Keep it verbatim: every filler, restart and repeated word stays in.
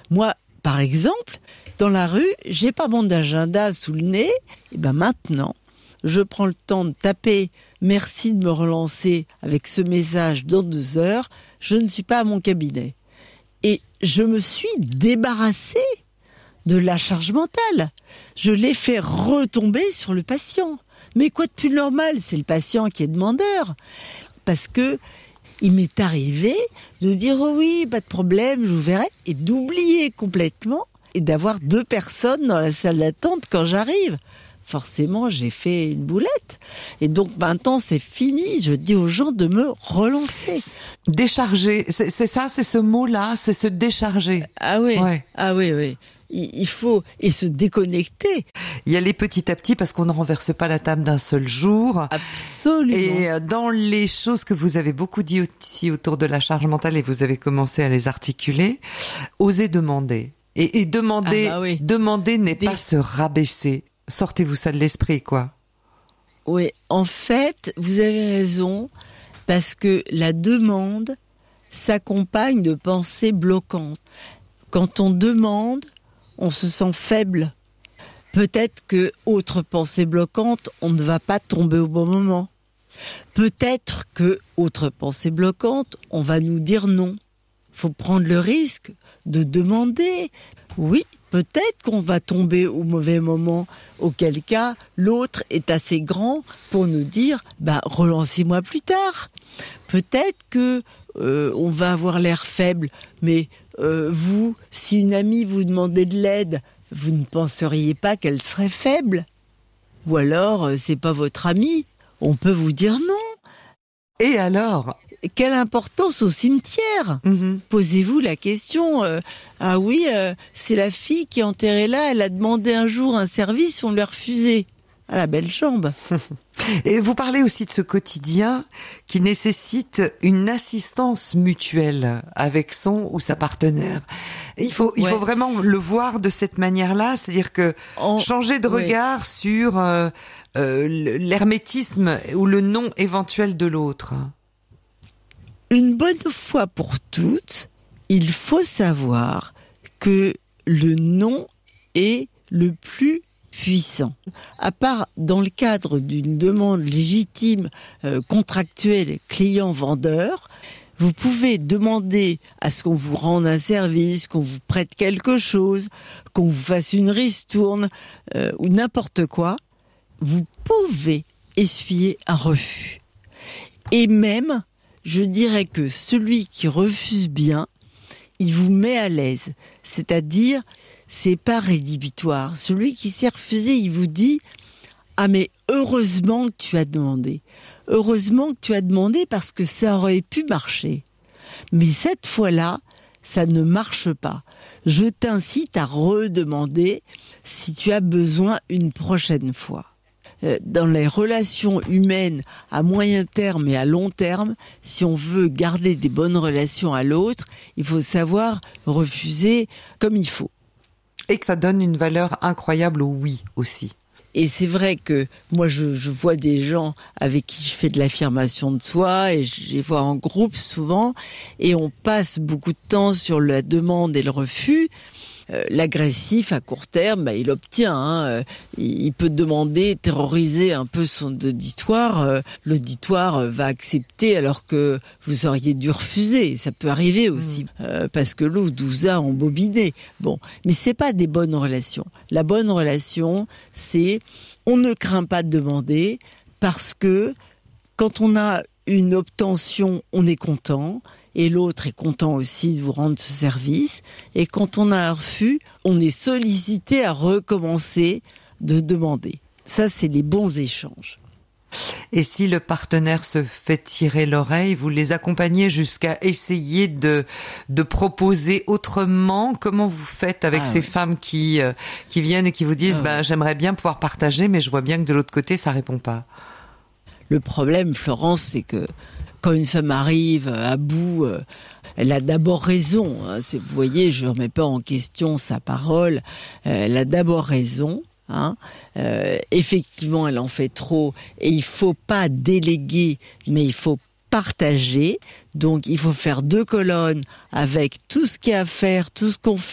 Moi, par exemple, dans la rue, j'ai pas mon agenda sous le nez. Et ben maintenant, je prends le temps de taper « Merci de me relancer avec ce message dans deux heures. Je ne suis pas à mon cabinet. » Et je me suis débarrassée de la charge mentale. Je l'ai fait retomber sur le patient. Mais quoi de plus normal, c'est le patient qui est demandeur. Parce que il m'est arrivé de dire oh oui, pas de problème, je vous verrai, et d'oublier complètement et d'avoir deux personnes dans la salle d'attente quand j'arrive. Forcément, j'ai fait une boulette. Et donc maintenant, c'est fini. Je dis aux gens de me relancer. Décharger, c'est, c'est ça, c'est ce mot-là, c'est se décharger. Ah oui, ouais. ah oui, oui. Il faut et se déconnecter. Y aller petit à petit parce qu'on ne renverse pas la table d'un seul jour. Absolument. Et dans les choses que vous avez beaucoup dit aussi autour de la charge mentale et vous avez commencé à les articuler, oser demander. Et, et demander, ah bah oui. demander n'est Des... pas se rabaisser. Sortez-vous ça de l'esprit, quoi. Oui, en fait, vous avez raison, parce que la demande s'accompagne de pensées bloquantes. Quand on demande, on se sent faible. Peut-être que, autre pensée bloquante, on ne va pas tomber au bon moment. Peut-être que, autre pensée bloquante, on va nous dire non. Il faut prendre le risque de demander. Oui, peut-être qu'on va tomber au mauvais moment, auquel cas, l'autre est assez grand pour nous dire bah, « relancez-moi plus tard ». Peut-être que euh, on va avoir l'air faible, mais euh, vous, si une amie vous demandait de l'aide, vous ne penseriez pas qu'elle serait faible. Ou alors, euh, c'est pas votre amie, on peut vous dire non. Et alors ? Quelle importance au cimetière ? mmh. Posez-vous la question, euh, ah oui, euh, c'est la fille qui est enterrée là, elle a demandé un jour un service, on lui a refusé. Ah, la belle jambe. Et vous parlez aussi de ce quotidien qui nécessite une assistance mutuelle avec son ou sa partenaire. Il faut, il ouais. faut vraiment le voir de cette manière-là, c'est-à-dire que en... changer de regard ouais. sur euh, euh, l'hermétisme ou le non éventuel de l'autre. Une bonne fois pour toutes, il faut savoir que le non est le plus puissant. À part dans le cadre d'une demande légitime, euh, contractuelle, client-vendeur, vous pouvez demander à ce qu'on vous rende un service, qu'on vous prête quelque chose, qu'on vous fasse une ristourne euh, ou n'importe quoi. Vous pouvez essuyer un refus. Et même, je dirais que celui qui refuse bien, il vous met à l'aise. C'est-à-dire, c'est pas rédhibitoire. Celui qui s'est refusé, il vous dit « Ah mais heureusement que tu as demandé. Heureusement que tu as demandé parce que ça aurait pu marcher. Mais cette fois-là, ça ne marche pas. Je t'incite à redemander si tu as besoin une prochaine fois. » Dans les relations humaines à moyen terme et à long terme, si on veut garder des bonnes relations à l'autre, il faut savoir refuser comme il faut. Et que ça donne une valeur incroyable au oui aussi. Et c'est vrai que moi, je, je vois des gens avec qui je fais de l'affirmation de soi et je les vois en groupe souvent et on passe beaucoup de temps sur la demande et le refus. Euh, l'agressif à court terme, bah, il obtient. Hein, euh, il peut demander, terroriser un peu son auditoire. Euh, l'auditoire euh, va accepter alors que vous auriez dû refuser. Ça peut arriver aussi mmh. euh, parce que l'autre vous a embobiné. Bon, mais c'est pas des bonnes relations. La bonne relation, c'est on ne craint pas de demander parce que quand on a une obtention, on est content. Et l'autre est content aussi de vous rendre ce service. Et quand on a un refus, on est sollicité à recommencer de demander. Ça, c'est les bons échanges. Et si le partenaire se fait tirer l'oreille, vous les accompagnez jusqu'à essayer de de proposer autrement. Comment vous faites avec ah, ces oui. femmes qui euh, qui viennent et qui vous disent ah, bah, « j'aimerais bien pouvoir partager, mais je vois bien que de l'autre côté, ça répond pas ». Le problème, Florence, c'est que quand une femme arrive à bout, euh, elle a d'abord raison. Hein, c'est, vous voyez, je ne remets pas en question sa parole. Euh, elle a d'abord raison. Hein. Euh, effectivement, elle en fait trop. Et il ne faut pas déléguer, mais il faut partager. Donc, il faut faire deux colonnes avec tout ce qu'il y a à faire, tout ce qu'on fait.